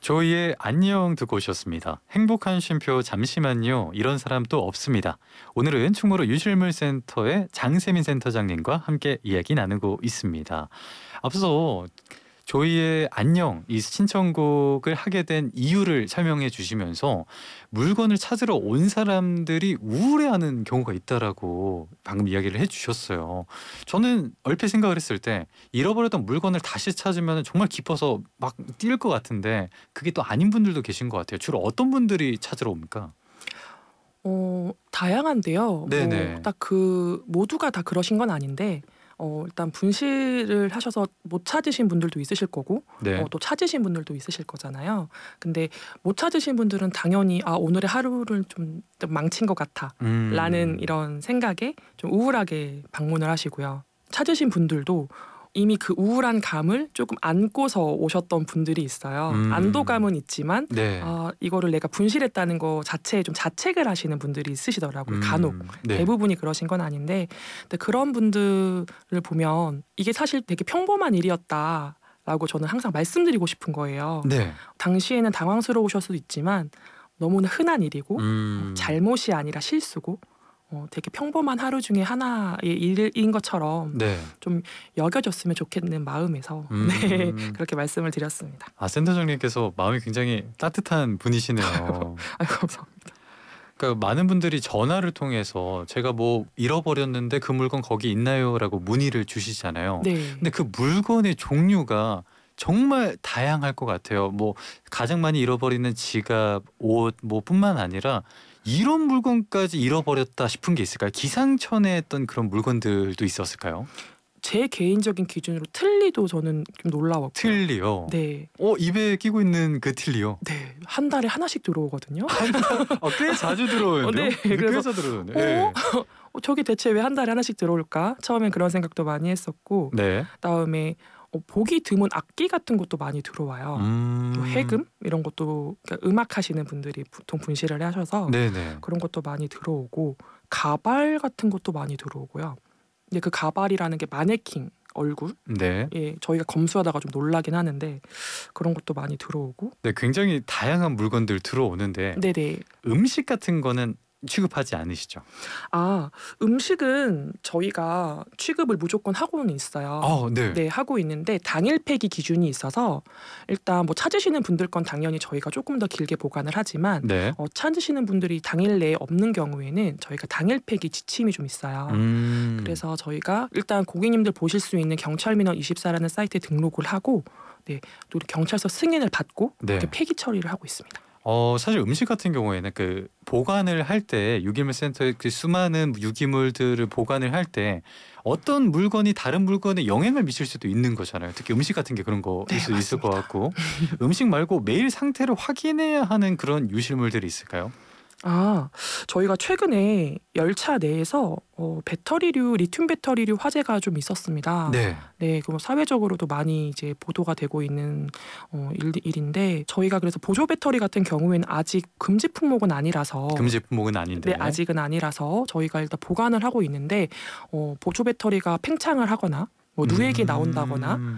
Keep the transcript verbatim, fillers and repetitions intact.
조이의 안녕 듣고 오셨습니다. 행복한 쉼표 잠시만요. 이런 사람 또 없습니다. 오늘은 충무로 유실물센터의 장세민 센터장님과 함께 이야기 나누고 있습니다. 앞서 조이의 안녕 이 신청곡을 하게 된 이유를 설명해 주시면서 물건을 찾으러 온 사람들이 우울해하는 경우가 있다라고 방금 이야기를 해주셨어요. 저는 얼핏 생각을 했을 때 잃어버렸던 물건을 다시 찾으면 정말 기뻐서 막 뛸 것 같은데 그게 또 아닌 분들도 계신 것 같아요. 주로 어떤 분들이 찾으러 옵니까? 어 다양한데요. 뭐 네네. 딱 그 모두가 다 그러신 건 아닌데 어 일단 분실을 하셔서 못 찾으신 분들도 있으실 거고 어 네. 또 찾으신 분들도 있으실 거잖아요. 근데 못 찾으신 분들은 당연히 '아 오늘의 하루를 좀 좀 망친 것 같아.'라는 음. 이런 생각에 좀 우울하게 방문을 하시고요. 찾으신 분들도 이미 그 우울한 감을 조금 안고서 오셨던 분들이 있어요. 음. 안도감은 있지만 네. 아 이거를 내가 분실했다는 거 자체에 좀 자책을 하시는 분들이 있으시더라고요, 간혹. 음. 네. 대부분이 그러신 건 아닌데 근데 그런 분들을 보면 이게 사실 되게 평범한 일이었다라고 저는 항상 말씀드리고 싶은 거예요. 네. 당시에는 당황스러우실 수도 있지만 너무나 흔한 일이고 어 음. 잘못이 아니라 실수고 어 되게 평범한 하루 중에 하나의 일인 것처럼 네. 좀 여겨졌으면 좋겠는 마음에서 네 음. 그렇게 말씀을 드렸습니다. 아 센터장님께서 마음이 굉장히 따뜻한 분이시네요. 아이고 감사합니다. 그러니까 많은 분들이 전화를 통해서 제가 뭐 잃어버렸는데 그 물건 거기 있나요?라고 문의를 주시잖아요. 근데 네. 그 물건의 종류가 정말 다양할 것 같아요. 뭐 가장 많이 잃어버리는 지갑, 옷 뭐 뿐만 아니라 이런 물건까지 잃어버렸다 싶은 게 있을까요? 기상천외했던 그런 물건들도 있었을까요? 제 개인적인 기준으로 틀니도 저는 좀 놀라웠고요. 틀니요. 네. 어 입에 끼고 있는 그 틀니요? 네. 한 달에 하나씩 들어오거든요. 어 꽤 자주 어 들어오는데요? 네. 네 꽤 그래서 자주 들어오네요. '어? 예. 어 저게 대체 왜 한 달에 하나씩 들어올까?' 처음엔 그런 생각도 많이 했었고 네. 그다음에 어 보기 드문 악기 같은 것도 많이 들어와요. 뭐 음. 해금 이런 것도 그러니까 음악 하시는 분들이 보통 분실을 하셔서 네네. 그런 것도 많이 들어오고 가발 같은 것도 많이 들어오고요. 근데 그 가발이라는 게 마네킹 얼굴 네. 예 저희가 검수하다가 좀 놀라긴 하는데 그런 것도 많이 들어오고 네 굉장히 다양한 물건들 들어오는데 네네. 음식 같은 거는 취급하지 않으시죠? 아 음식은 저희가 취급을 무조건 하고는 있어요. 아 네. 네 하고 있는데 당일 폐기 기준이 있어서 일단 뭐 찾으시는 분들 건 당연히 저희가 조금 더 길게 보관을 하지만 네. 어 찾으시는 분들이 당일 내에 없는 경우에는 저희가 당일 폐기 지침이 좀 있어요. 음. 그래서 저희가 일단 고객님들 보실 수 있는 경찰민원 이십사라는 사이트에 등록을 하고 네 또 경찰서 승인을 받고 그렇게 네. 폐기 처리를 하고 있습니다. 어 사실 음식 같은 경우에는 그 보관을 할 때 유기물 센터의 그 수많은 유기물들을 보관을 할 때 어떤 물건이 다른 물건에 영향을 미칠 수도 있는 거잖아요. 특히 음식 같은 게 그런 거일 네 수도 있을 것 맞습니다. 같고 음식 말고 매일 상태를 확인해야 하는 그런 유실물들이 있을까요? 아 저희가 최근에 열차 내에서 어 배터리류 리튬 배터리류 화재가 좀 있었습니다. 네. 네 그 뭐 사회적으로도 많이 이제 보도가 되고 있는 어 일 일인데 저희가 그래서 보조 배터리 같은 경우에는 아직 금지 품목은 아니라서 금지 품목은 네 아닌데. 아직은 아니라서 저희가 일단 보관을 하고 있는데 어 보조 배터리가 팽창을 하거나 뭐 누액이 나온다거나 음.